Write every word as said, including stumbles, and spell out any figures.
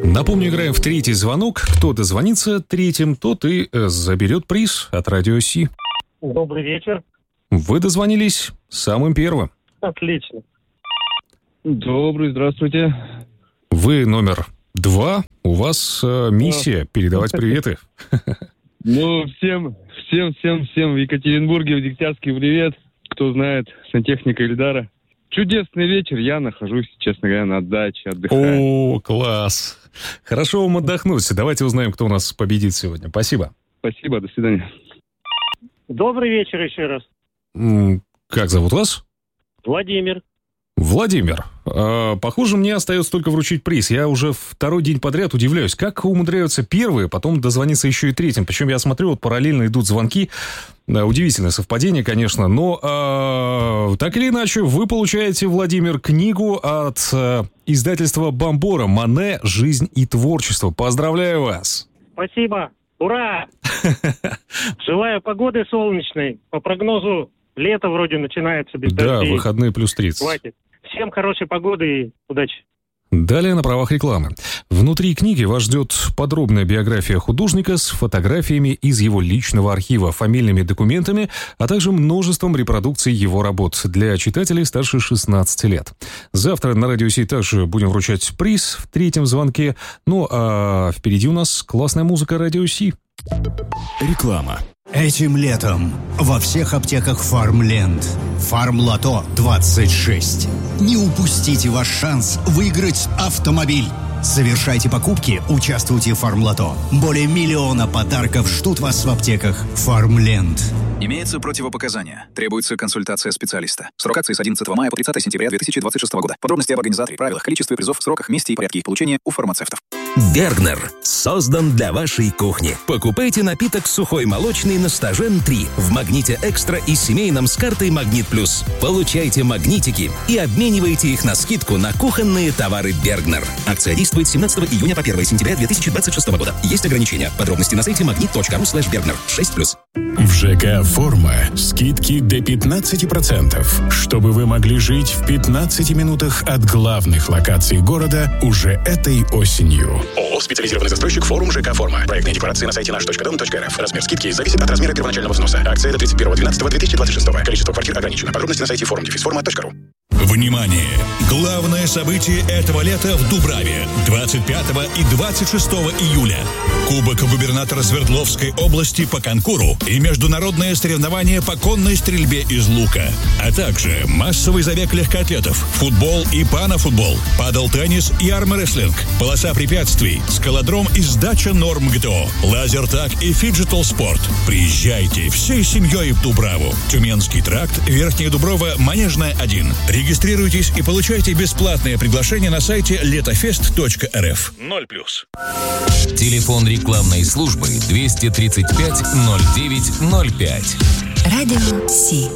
Напомню, играем в третий звонок. Кто дозвонится третьим, тот и э, заберет приз от Радио Си. Добрый вечер. Вы дозвонились самым первым. Отлично. Добрый, здравствуйте. Вы номер два. У вас э, миссия передавать приветы. Ну, всем, всем, всем, всем в Екатеринбурге, в Дегтярске привет. Кто знает, сантехника Ильдара. Чудесный вечер, я нахожусь, честно говоря, на даче, отдыхаю. О, класс. Хорошо вам отдохнуть. Давайте узнаем, кто у нас победит сегодня. Спасибо. Спасибо, до свидания. Добрый вечер еще раз. М, Как зовут вас? Владимир. Владимир, э, похоже, мне остается только вручить приз. Я уже второй день подряд удивляюсь, как умудряются первые, потом дозвониться еще и третьим. Причем я смотрю, вот параллельно идут звонки. Да, удивительное совпадение, конечно. Но э, так или иначе, вы получаете, Владимир, книгу от э, издательства «Бомбора» «Мане. Жизнь и творчество». Поздравляю вас! Спасибо. Ура! Желаю погоды солнечной. По прогнозу лето вроде начинается без Да, дождей. выходные плюс тридцать. Хватит. Всем хорошей погоды и удачи. Далее на правах рекламы. Внутри книги вас ждет подробная биография художника с фотографиями из его личного архива, фамильными документами, а также множеством репродукций его работ для читателей старше шестнадцати лет. Завтра на Радио Си также будем вручать приз в третьем звонке. Ну а впереди у нас классная музыка Радио Си. Реклама. Этим летом во всех аптеках Фармленд. Фармлото двадцать шесть. Не упустите ваш шанс выиграть автомобиль. Совершайте покупки, участвуйте в Фармлото. Более миллиона подарков ждут вас в аптеках Фармленд. Имеются противопоказания. Требуется консультация специалиста. Срок акции с одиннадцатого мая по тридцатое сентября две тысячи двадцать шестого года. Подробности об организаторе, правилах, количестве призов, сроках, месте и порядке их получения у фармацевтов. Бергнер создан для вашей кухни. Покупайте напиток сухой молочный на Стажен три в Магните Экстра и семейном с картой Магнит Плюс. Получайте магнитики и обменивайте их на скидку на кухонные товары Бергнер. Акция действует с семнадцатого июня по первое сентября две тысячи двадцать шестого года. Есть ограничения. Подробности на сайте магнит точка ру слэш бергнер шесть плюс. В ЖК «Форма» скидки до пятнадцати процентов, чтобы вы могли жить в пятнадцати минутах от главных локаций города уже этой осенью. ООО «Специализированный застройщик Форум ЖК «Форма». Проектные декорации на сайте наш точка дом точка эр эф. Размер скидки зависит от размера первоначального взноса. Акция до тридцать первого двенадцатого две тысячи двадцать шестого. Количество квартир ограничено. Подробности на сайте форум форма точка ру. Внимание! Главное событие этого лета в Дубраве. двадцать пятого и двадцать шестого июля. Кубок губернатора Свердловской области по конкуру и международное соревнование по конной стрельбе из лука. А также массовый забег легкоатлетов, футбол и панофутбол, падл-теннис и армрестлинг, полоса препятствий, скалодром и сдача норм ГТО, лазертаг и фиджитал спорт. Приезжайте всей семьей в Дубраву. Тюменский тракт, Верхняя Дуброва, Манежная один. Регистрируйтесь и получайте бесплатное приглашение на сайте летофест точка эр эф. Ноль плюс. Телефон рекламной службы двести тридцать пять ноль девять ноль пять. Радио Си.